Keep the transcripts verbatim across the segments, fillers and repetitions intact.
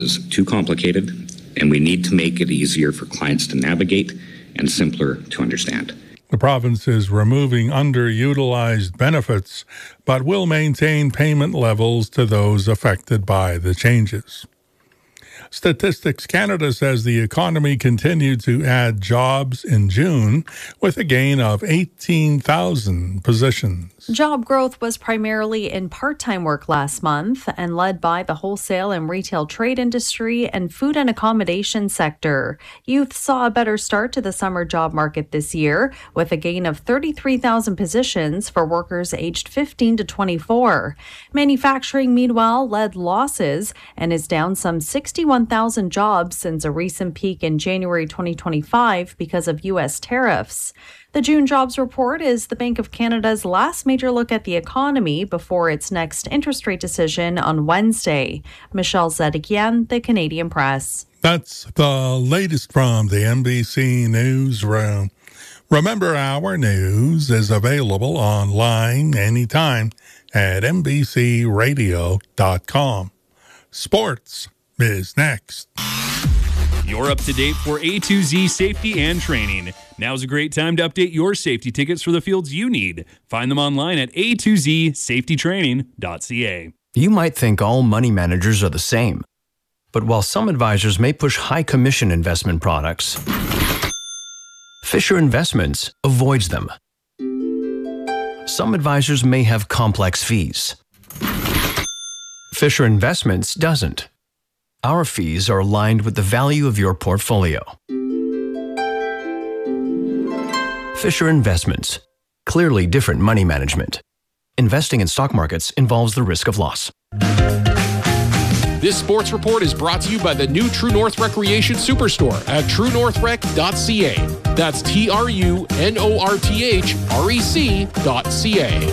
It's too complicated, and we need to make it easier for clients to navigate and simpler to understand. The province is removing underutilized benefits, but will maintain payment levels to those affected by the changes. Statistics Canada says the economy continued to add jobs in June with a gain of eighteen thousand positions. Job growth was primarily in part-time work last month and led by the wholesale and retail trade industry and food and accommodation sector. Youth saw a better start to the summer job market this year with a gain of thirty-three thousand positions for workers aged fifteen to twenty-four. Manufacturing, meanwhile, led losses and is down some sixty-one thousand jobs since a recent peak in January twenty twenty-five because of U S tariffs. The June jobs report is the Bank of Canada's last major look at the economy before its next interest rate decision on Wednesday. Michelle Zedekian, The Canadian Press. That's the latest from the N B C Newsroom. Remember, our news is available online anytime at n b c radio dot com. Sports is next. You're up to date for A to Z safety and training. Now's a great time to update your safety tickets for the fields you need. Find them online at a to z safety training dot c a. You might think all money managers are the same. But while some advisors may push high commission investment products, Fisher Investments avoids them. Some advisors may have complex fees. Fisher Investments doesn't. Our fees are aligned with the value of your portfolio. Fisher Investments. Clearly different money management. Investing in stock markets involves the risk of loss. This sports report is brought to you by the new True North Recreation Superstore at true north rec dot c a. That's T R U N O R T H R E C dot C A.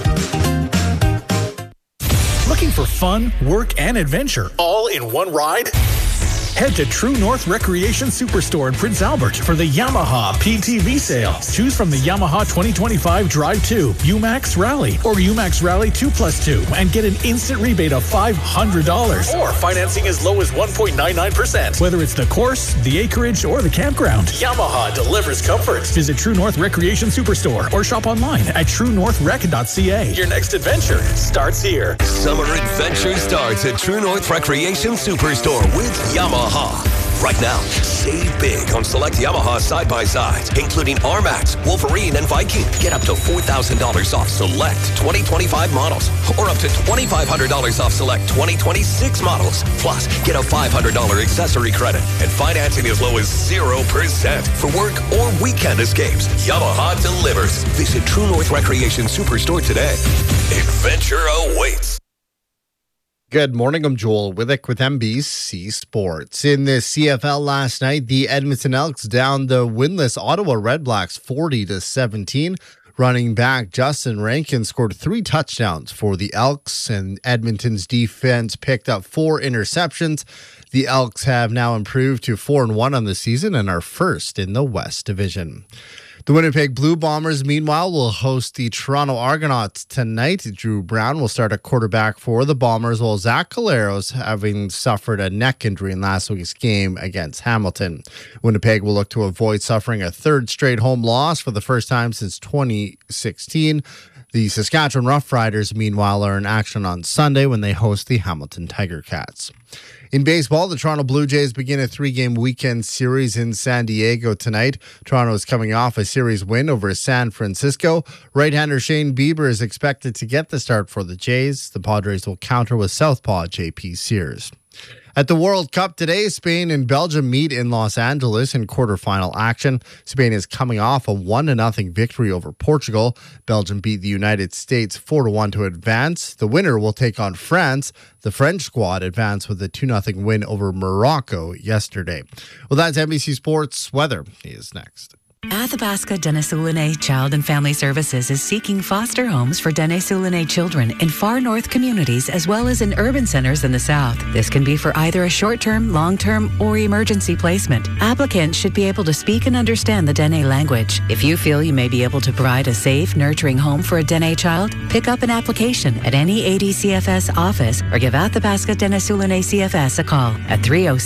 Looking for fun, work, and adventure all in one ride? Head to True North Recreation Superstore in Prince Albert for the Yamaha P T V sale. Choose from the Yamaha twenty twenty-five Drive two, U MAX Rally, or U MAX Rally two plus two and get an instant rebate of five hundred dollars. Or financing as low as one point nine nine percent. Whether it's the course, the acreage, or the campground, Yamaha delivers comfort. Visit True North Recreation Superstore or shop online at true north rec dot c a. Your next adventure starts here. Summer adventure starts at True North Recreation Superstore with Yamaha. Right now, save big on select Yamaha side-by-sides, including R MAX, Wolverine, and Viking. Get up to four thousand dollars off select twenty twenty-five models, or up to twenty-five hundred dollars off select twenty twenty-six models. Plus, get a five hundred dollars accessory credit and financing as low as zero percent for work or weekend escapes. Yamaha delivers. Visit True North Recreation Superstore today. Adventure awaits. Good morning, I'm Joel Withick with N B C Sports. In the C F L last night, the Edmonton Elks downed the winless Ottawa Redblacks forty to seventeen. Running back Justin Rankin scored three touchdowns for the Elks, and Edmonton's defense picked up four interceptions. The Elks have now improved to four and one on the season and are first in the West Division. The Winnipeg Blue Bombers, meanwhile, will host the Toronto Argonauts tonight. Drew Brown will start at quarterback for the Bombers, while Zach Collaros, having suffered a neck injury in last week's game against Hamilton. Winnipeg will look to avoid suffering a third straight home loss for the first time since twenty sixteen. The Saskatchewan Roughriders, meanwhile, are in action on Sunday when they host the Hamilton Tiger Cats. In baseball, the Toronto Blue Jays begin a three-game weekend series in San Diego tonight. Toronto is coming off a series win over San Francisco. Right-hander Shane Bieber is expected to get the start for the Jays. The Padres will counter with southpaw J P Sears. At the World Cup today, Spain and Belgium meet in Los Angeles in quarterfinal action. Spain is coming off a one to nothing victory over Portugal. Belgium beat the United States four to one to advance. The winner will take on France. The French squad advanced with a two nothing win over Morocco yesterday. Well, that's N B C Sports. Weather is next. Athabasca Dene Sulene Child and Family Services is seeking foster homes for Dene Sulene children in far north communities as well as in urban centers in the south. This can be for either a short-term, long-term, or emergency placement. Applicants should be able to speak and understand the Dene language. If you feel you may be able to provide a safe, nurturing home for a Dene child, pick up an application at any A D C F S office or give Athabasca Dene Sulene C F S a call at three oh six